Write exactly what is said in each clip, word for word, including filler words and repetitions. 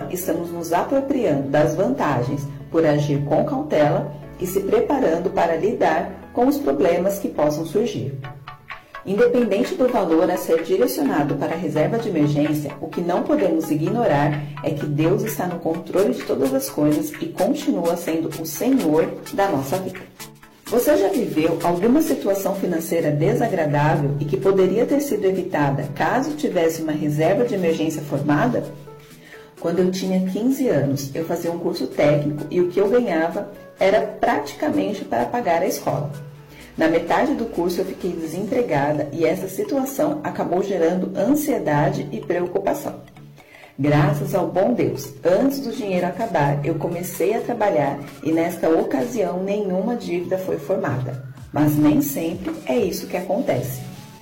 forma, estamos nos apropriando das vantagens por agir com cautela e se preparando para lidar com os problemas que possam surgir. Independente do valor a ser direcionado para a reserva de emergência, o que não podemos ignorar é que Deus está no controle de todas as coisas e continua sendo o Senhor da nossa vida. Você já viveu alguma situação financeira desagradável e que poderia ter sido evitada caso tivesse uma reserva de emergência formada? Quando eu tinha quinze anos, eu fazia um curso técnico e o que eu ganhava era praticamente para pagar a escola. Na metade do curso eu fiquei desempregada e essa situação acabou gerando ansiedade e preocupação. Graças ao bom Deus, antes do dinheiro acabar, eu comecei a trabalhar e nesta ocasião nenhuma dívida foi formada. Mas nem sempre é isso que acontece.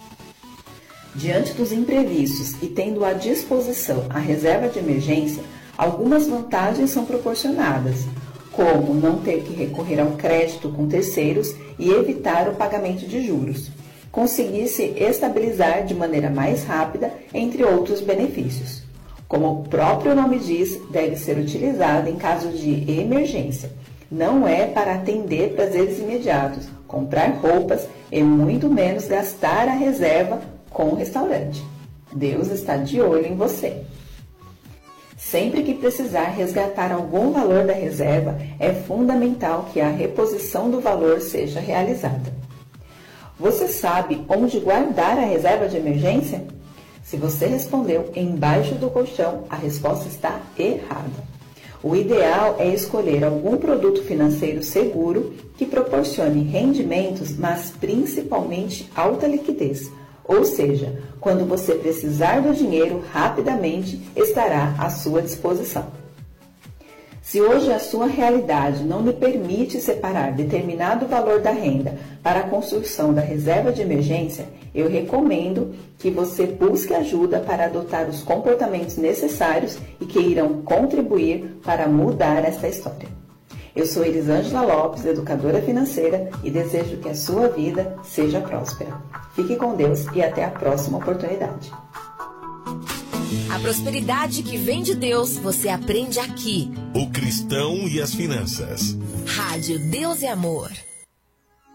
Diante dos imprevistos e tendo à disposição a reserva de emergência, algumas vantagens são proporcionadas, como não ter que recorrer ao crédito com terceiros e evitar o pagamento de juros, conseguir se estabilizar de maneira mais rápida, entre outros benefícios. Como o próprio nome diz, deve ser utilizado em caso de emergência. Não é para atender prazeres imediatos, comprar roupas e muito menos gastar a reserva com o restaurante. Deus está de olho em você. Sempre que precisar resgatar algum valor da reserva, é fundamental que a reposição do valor seja realizada. Você sabe onde guardar a reserva de emergência? Se você respondeu embaixo do colchão, a resposta está errada. O ideal é escolher algum produto financeiro seguro que proporcione rendimentos, mas principalmente alta liquidez. Ou seja, quando você precisar do dinheiro, rapidamente estará à sua disposição. Se hoje a sua realidade não lhe permite separar determinado valor da renda para a construção da reserva de emergência, eu recomendo que você busque ajuda para adotar os comportamentos necessários e que irão contribuir para mudar esta história. Eu sou Elisângela Lopes, educadora financeira, e desejo que a sua vida seja próspera. Fique com Deus e até a próxima oportunidade. A prosperidade que vem de Deus, você aprende aqui. O Cristão e as Finanças. Rádio Deus e Amor.